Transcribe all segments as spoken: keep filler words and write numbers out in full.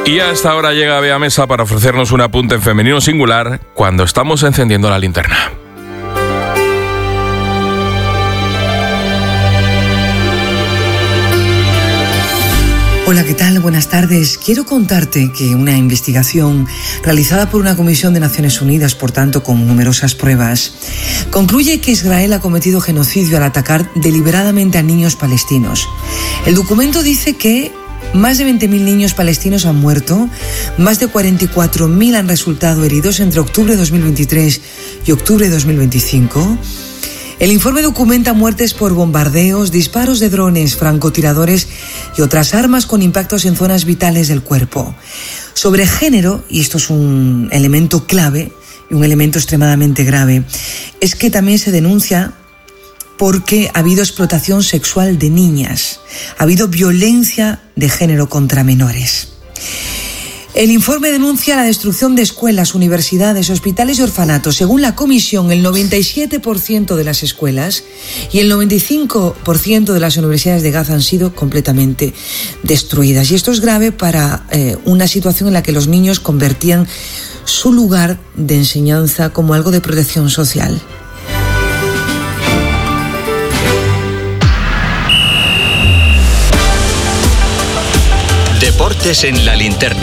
Y a esta hora llega Bea Mesa para ofrecernos un apunte en femenino singular cuando estamos encendiendo la linterna. Hola, ¿qué tal? Buenas tardes. Quiero contarte que una investigación realizada por una comisión de Naciones Unidas, por tanto con numerosas pruebas, concluye que Israel ha cometido genocidio al atacar deliberadamente a niños palestinos. El documento dice que más de veinte mil niños palestinos han muerto, más de cuarenta y cuatro mil han resultado heridos entre octubre de dos mil veintitrés y octubre de dos mil veinticinco. El informe documenta muertes por bombardeos, disparos de drones, francotiradores y otras armas con impactos en zonas vitales del cuerpo. Sobre género, y esto es un elemento clave y un elemento extremadamente grave, es que también se denuncia porque ha habido explotación sexual de niñas, ha habido violencia de género contra menores. El informe denuncia la destrucción de escuelas, universidades, hospitales y orfanatos. Según la comisión, el noventa y siete por ciento de las escuelas y el noventa y cinco por ciento de las universidades de Gaza han sido completamente destruidas. Y esto es grave para eh, una situación en la que los niños convertían su lugar de enseñanza como algo de protección social. Deportes en la linterna.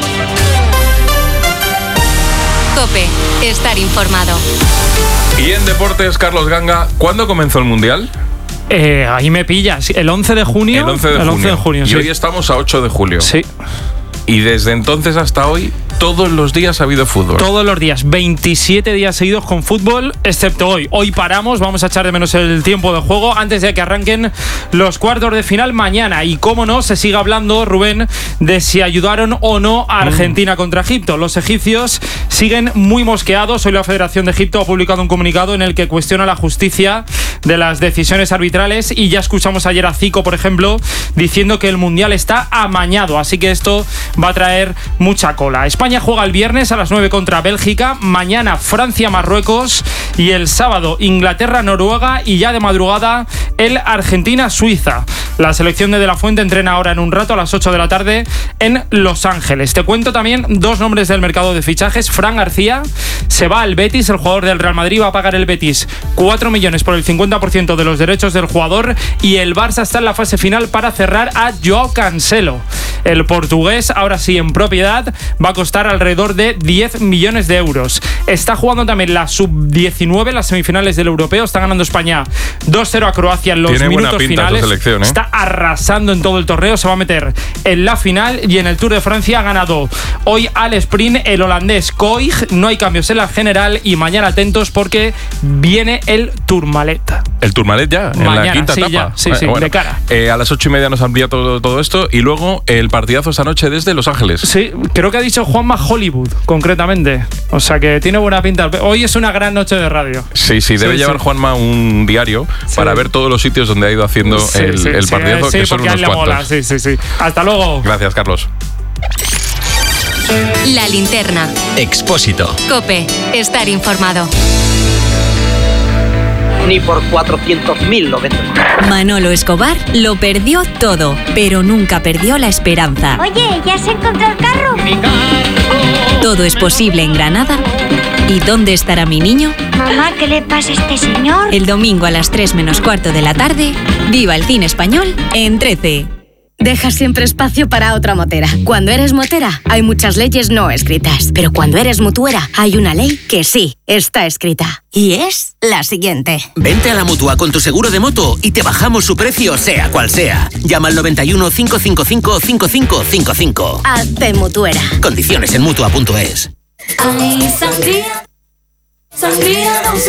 COPE, estar informado. Y en deportes, Carlos Ganga, ¿cuándo comenzó el Mundial? Eh, ahí me pillas, el once de junio. El once de junio. El once de junio, y sí. hoy estamos a ocho de julio. Sí. Y desde entonces hasta hoy, todos los días ha habido fútbol. Todos los días, veintisiete días seguidos con fútbol, excepto hoy. Hoy paramos, vamos a echar de menos el tiempo de juego antes de que arranquen los cuartos de final mañana. Y cómo no, se sigue hablando, Rubén, de si ayudaron o no a Argentina mm. contra Egipto. Los egipcios siguen muy mosqueados. Hoy la Federación de Egipto ha publicado un comunicado en el que cuestiona la justicia de las decisiones arbitrales, y ya escuchamos ayer a Zico, por ejemplo, diciendo que el Mundial está amañado. Así que esto va a traer mucha cola. España juega el viernes a las nueve contra Bélgica, mañana Francia-Marruecos y el sábado Inglaterra-Noruega, y ya de madrugada el Argentina-Suiza. La selección de De La Fuente entrena ahora en un rato a las ocho de la tarde en Los Ángeles. Te cuento también dos nombres del mercado de fichajes. Fran García se va al Betis, el jugador del Real Madrid va a pagar el Betis cuatro millones por el cincuenta por ciento de los derechos del jugador, y el Barça está en la fase final para cerrar a Joao Cancelo. El portugués, ahora sí en propiedad, va a costar alrededor de diez millones de euros. Está jugando también la sub diecinueve, las semifinales del Europeo. Está ganando España dos cero a Croacia en los Tiene minutos finales. Selección, ¿eh? Está arrasando en todo el torneo. Se va a meter en la final, y en el Tour de Francia ha ganado hoy al sprint el holandés Koig. No hay cambios en la general, y mañana atentos porque viene el Tourmalet. El Tourmalet ya, en mañana, la quinta sí, etapa. Ya, sí, sí, bueno, de cara. Eh, a las ocho y media nos amplía todo, todo esto, y luego el partidazo esta noche desde Los Ángeles. Sí, creo que ha dicho Juanma Hollywood, concretamente. O sea que tiene buena pinta. Hoy es una gran noche de radio. Sí, sí, debe sí, llevar sí. Juanma un diario sí. para ver todos los sitios donde ha ido haciendo sí, el, sí, el partidazo, sí, que son unos cuantos. Mola. Sí, sí, sí. Hasta luego. Gracias, Carlos. La linterna. Expósito. COPE, estar informado. Ni por cuatrocientos mil lo vendo. Manolo Escobar lo perdió todo, pero nunca perdió la esperanza. Oye, ¿ya se encontró el carro? Mi carro. Todo es posible en Granada. ¿Y dónde estará mi niño? Mamá, ¿qué le pasa a este señor? El domingo a las tres menos cuarto de la tarde, viva el cine español en trece. Deja siempre espacio para otra motera. Cuando eres motera, hay muchas leyes no escritas. Pero cuando eres mutuera, hay una ley que sí está escrita. Y es la siguiente. Vente a la Mutua con tu seguro de moto y te bajamos su precio, sea cual sea. Llama al noventa y uno, cinco cinco cinco, cinco cinco cinco cinco. Hazte mutuera. Condiciones en mutua punto es. Ay, sangría, sangría.